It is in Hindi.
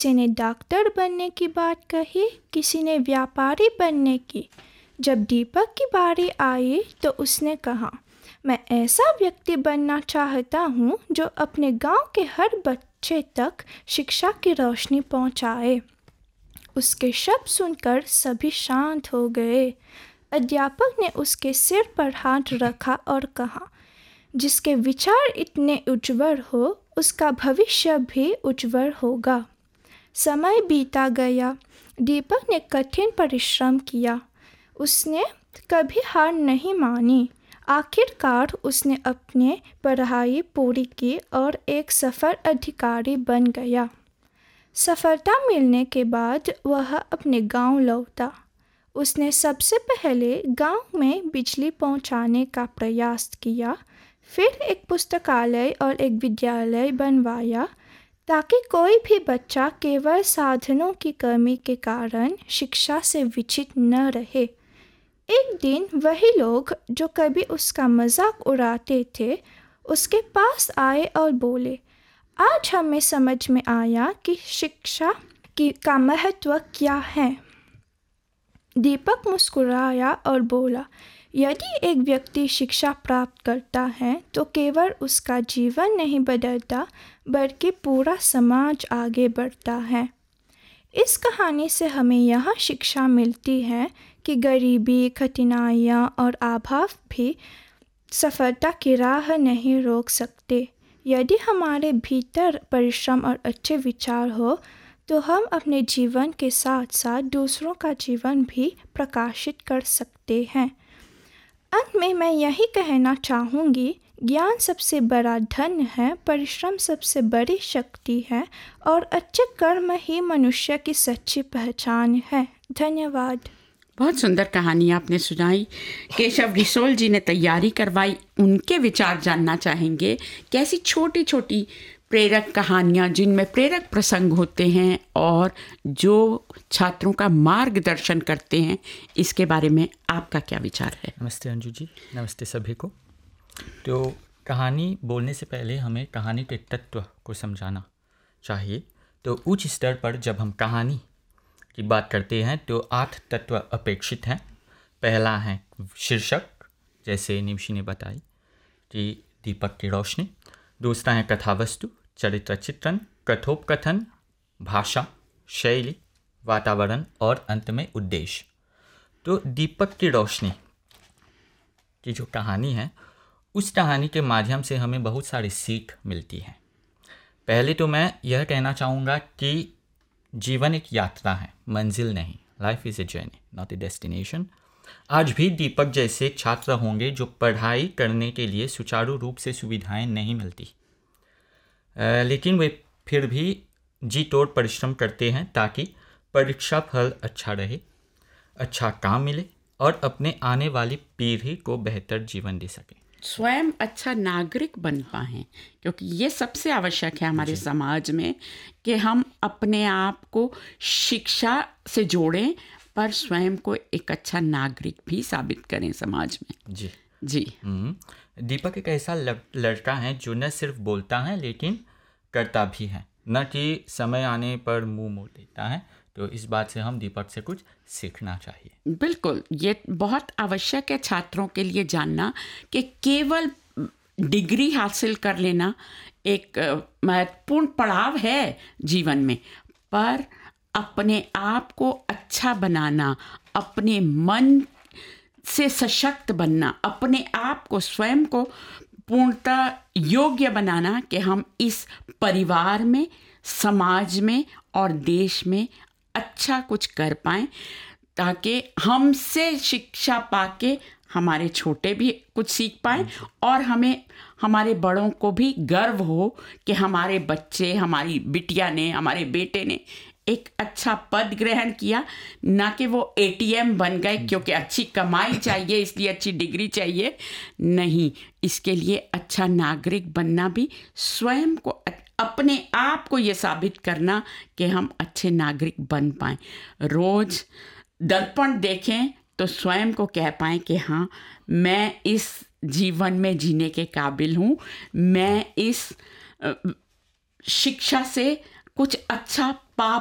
किसी ने डॉक्टर बनने की बात कही, किसी ने व्यापारी बनने की। जब दीपक की बारी आई तो उसने कहा, मैं ऐसा व्यक्ति बनना चाहता हूँ जो अपने गांव के हर बच्चे तक शिक्षा की रोशनी पहुँचाए। उसके शब्द सुनकर सभी शांत हो गए। अध्यापक ने उसके सिर पर हाथ रखा और कहा, जिसके विचार इतने उज्ज्वल हो उसका भविष्य भी उज्ज्वल होगा। समय बीता गया। दीपक ने कठिन परिश्रम किया। उसने कभी हार नहीं मानी। आखिरकार उसने अपनी पढ़ाई पूरी की और एक सफल अधिकारी बन गया। सफलता मिलने के बाद वह अपने गांव लौटा। उसने सबसे पहले गांव में बिजली पहुंचाने का प्रयास किया, फिर एक पुस्तकालय और एक विद्यालय बनवाया ताकि कोई भी बच्चा केवल साधनों की कमी के कारण शिक्षा से वंचित न रहे। एक दिन वही लोग जो कभी उसका मजाक उड़ाते थे उसके पास आए और बोले, आज हमें समझ में आया कि शिक्षा का महत्व क्या है। दीपक मुस्कुराया और बोला, यदि एक व्यक्ति शिक्षा प्राप्त करता है तो केवल उसका जीवन नहीं बदलता बल्कि पूरा समाज आगे बढ़ता है। इस कहानी से हमें यह शिक्षा मिलती है कि गरीबी, कठिनाइयाँ और अभाव भी सफलता की राह नहीं रोक सकते। यदि हमारे भीतर परिश्रम और अच्छे विचार हो तो हम अपने जीवन के साथ साथ दूसरों का जीवन भी प्रकाशित कर सकते हैं। अंत में मैं यही कहना चाहूँगी, ज्ञान सबसे बड़ा धन है, परिश्रम सबसे बड़ी शक्ति है और अच्छे कर्म ही मनुष्य की सच्ची पहचान है। धन्यवाद। बहुत सुंदर कहानी आपने सुनाई। केशव रिसोल जी ने तैयारी करवाई, उनके विचार जानना चाहेंगे। कैसी छोटी छोटी प्रेरक कहानियाँ जिनमें प्रेरक प्रसंग होते हैं और जो छात्रों का मार्गदर्शन करते हैं, इसके बारे में आपका क्या विचार है? नमस्ते अंजू जी, नमस्ते सभी को। तो कहानी बोलने से पहले हमें कहानी के तत्व को समझाना चाहिए। तो उच्च स्तर पर जब हम कहानी की बात करते हैं तो 8 तत्व अपेक्षित हैं। पहला है शीर्षक, जैसे निमिषी ने बताई कि दीपक की रोशनी। दूसरा है कथावस्तु, चरित्र चित्रण, कथोपकथन, भाषा, शैली, वातावरण और अंत में उद्देश्य। तो दीपक की रोशनी की जो कहानी है, उस कहानी के माध्यम से हमें बहुत सारी सीख मिलती है। पहले तो मैं यह कहना चाहूँगा कि जीवन एक यात्रा है, मंजिल नहीं। Life is a journey, not a destination. आज भी दीपक जैसे छात्र होंगे जो पढ़ाई करने के लिए सुचारू रूप से सुविधाएं नहीं मिलती, लेकिन वे फिर भी जी तोड़ परिश्रम करते हैं ताकि परीक्षा फल अच्छा रहे, अच्छा काम मिले और अपने आने वाली पीढ़ी को बेहतर जीवन दे सकें, स्वयं अच्छा नागरिक बन पाएँ, क्योंकि ये सबसे आवश्यक है हमारे समाज में कि हम अपने आप को शिक्षा से जोड़ें पर स्वयं को एक अच्छा नागरिक भी साबित करें समाज में। जी जी। दीपक एक ऐसा लड़का है जो न सिर्फ बोलता है लेकिन करता भी है, न कि समय आने पर मुंह मोड़ देता है। तो इस बात से हम दीपक से कुछ सीखना चाहिए। बिल्कुल, ये बहुत आवश्यक है छात्रों के लिए जानना कि केवल डिग्री हासिल कर लेना एक महत्वपूर्ण पड़ाव है जीवन में, पर अपने आप को अच्छा बनाना, अपने मन से सशक्त बनना, अपने आप को स्वयं को पूर्णतः योग्य बनाना कि हम इस परिवार में, समाज में और देश में अच्छा कुछ कर पाएँ, ताकि हमसे शिक्षा पाके हमारे छोटे भी कुछ सीख पाएँ और हमें, हमारे बड़ों को भी गर्व हो कि हमारे बच्चे, हमारी बिटिया ने, हमारे बेटे ने एक अच्छा पद ग्रहण किया, ना कि वो एटीएम बन गए क्योंकि अच्छी कमाई चाहिए इसलिए अच्छी डिग्री चाहिए। नहीं, इसके लिए अच्छा नागरिक बनना भी स्वयं को, अपने आप को ये साबित करना कि हम अच्छे नागरिक बन पाएँ। रोज़ दर्पण देखें तो स्वयं को कह पाएँ कि हाँ, मैं इस जीवन में जीने के काबिल हूँ, मैं इस शिक्षा से कुछ अच्छा पा